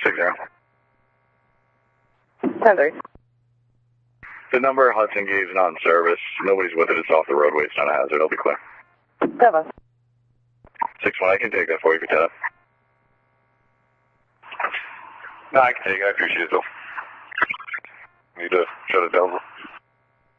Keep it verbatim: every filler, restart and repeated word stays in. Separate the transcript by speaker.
Speaker 1: Six zero.
Speaker 2: ten three.
Speaker 1: The number Hudson gave is not in service. Nobody's with it. It's off the roadway. It's not a hazard. It'll be clear.
Speaker 2: Seven.
Speaker 1: Six one. I can take that for you for ten. No, I can take it. I appreciate it, though. Need to shut it down.